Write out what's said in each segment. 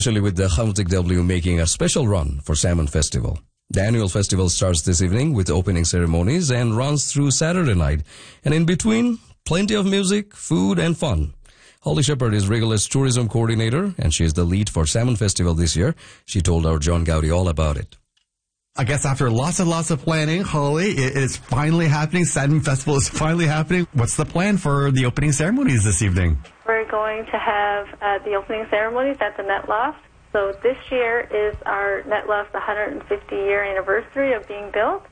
Actually, with the Hamilton W making a special run for Salmon Festival. The annual festival starts this evening with opening ceremonies and runs through Saturday night. And in between, plenty of music, food, and fun. Holly Shepard is Regulus Tourism Coordinator, and she is the lead for Salmon Festival this year. She told our John Gowdy all about it. I guess after lots and lots of planning, Holly, it is finally happening. Salmon Festival is finally happening. What's the plan for the opening ceremonies this evening? We're going to have the opening ceremonies at the Net Loft. So this year is our Net Loft's 150-year anniversary of being built.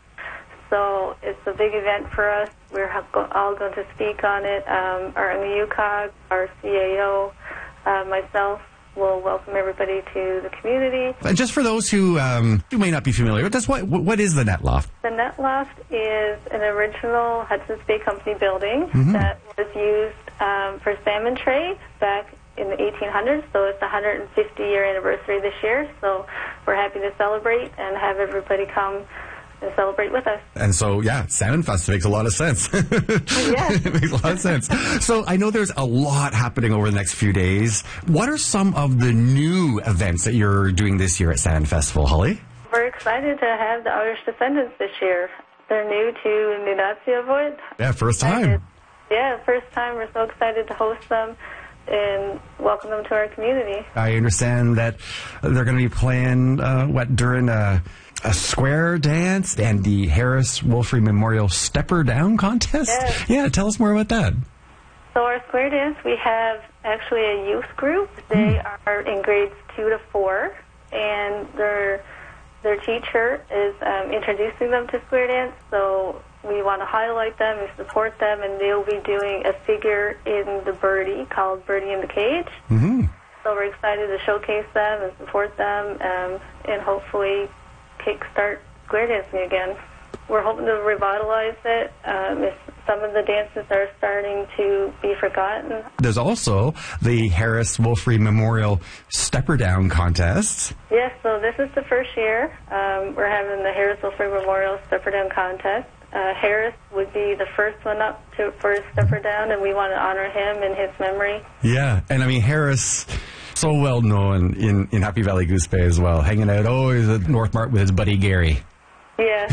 So it's a big event for us. We're all going to speak on it. Our UCOG, our CAO, myself, will welcome everybody to the community. And just for those who may not be familiar, what is the Net Loft? The Net Loft is an original Hudson's Bay Company building that was used for salmon trade back in the 1800s. So it's the 150-year anniversary this year. So we're happy to celebrate and have everybody come and celebrate with us. And so, yeah, Salmon Fest makes a lot of sense. Yeah. It makes a lot of sense. So I know there's a lot happening over the next few days. What are some of the new events that you're doing this year at Salmon Festival, Holly? We're excited to have the Irish Descendants this year. They're new to Nunatsiavut. Yeah, first time. First time. We're so excited to host them and welcome them to our community. I understand that they're going to be playing during a square dance and the Harris Wolfrey Memorial Stepper Down contest? Yes. Yeah, tell us more about that. So our square dance, we have actually a youth group. They are in grades 2 to 4, and their teacher is introducing them to square dance. So we want to highlight them and support them, and they'll be doing a figure in the Birdie called Birdie in the Cage. Mm-hmm. So we're excited to showcase them and support them, and hopefully kickstart square dancing again. We're hoping to revitalize it. Some of the dances are starting to be forgotten. There's also the Harris Wolfrey Memorial Stepper Down contest. Yes, so this is the first year. We're having the Harris Wolfrey Memorial Stepper Down contest. Harris would be the first one up for his stepper down, and we want to honor him in his memory. Yeah, and I mean, Harris, so well known in Happy Valley Goose Bay as well, hanging out always at North Mart with his buddy Gary. Yeah.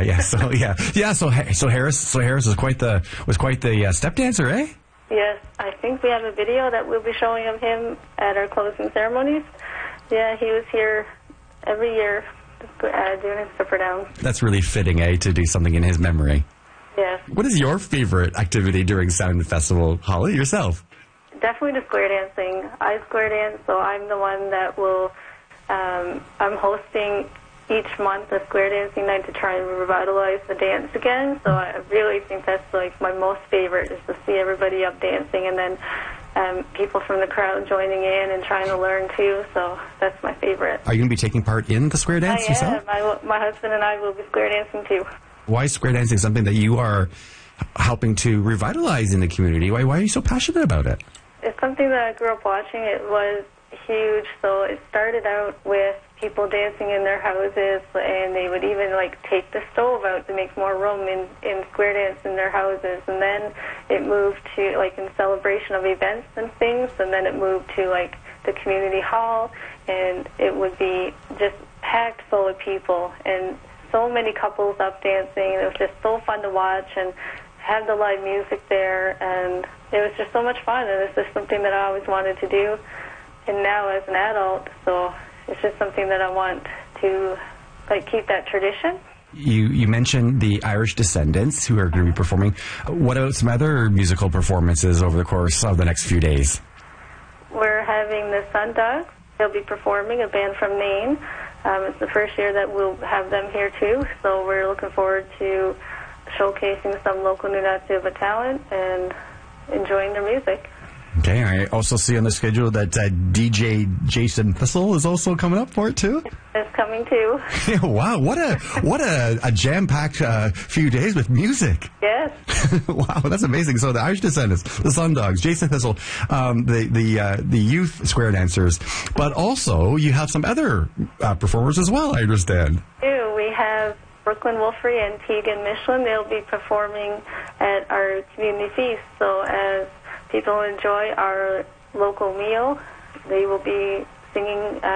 So Harris was quite the step dancer, eh? Yes, I think we have a video that we'll be showing of him at our closing ceremonies. Yeah, he was here every year doing his stepper down. That's really fitting, eh, to do something in his memory. Yes. What is your favorite activity during Salmon Festival, Holly, yourself? Definitely the square dancing. I square dance, so I'm the one that will, I'm hosting each month a square dancing night to try and revitalize the dance again. So I really think that's like my most favorite, is to see everybody up dancing, and then people from the crowd joining in and trying to learn too. So that's my favorite. Are you going to be taking part in the square dance yourself? My husband and I will be square dancing too. Why is square dancing something that you are helping to revitalize in the community? Why are you so passionate about it? It's something that I grew up watching. It was huge. So it started out with people dancing in their houses, and they would even take the stove out to make more room in square dance in their houses. And then it moved to in celebration of events and things, and then it moved to the community hall, and it would be just packed full of people and so many couples up dancing. It was just so fun to watch and have the live music there, and it was just so much fun, and it's just something that I always wanted to do. And now as an adult, so it's just something that I want to keep that tradition. You mentioned the Irish Descendants, who are going to be performing. What about some other musical performances over the course of the next few days? We're having the Sundogs. They'll be performing, a band from Maine. It's the first year that we'll have them here too, so we're looking forward to showcasing some local Nunatsiavut talent and enjoying their music. Okay, I also see on the schedule that DJ Jason Thistle is also coming up for it too. It's coming too. Yeah, wow, what a jam-packed few days with music. Yes. Wow, that's amazing. So the Irish Descendants, the Sundogs, Jason Thistle, the youth square dancers, but also you have some other performers as well, I understand. We have Brooklyn Wolfrey and Tegan Michelin. They'll be performing at our community feast. So as people enjoy our local meal, they will be singing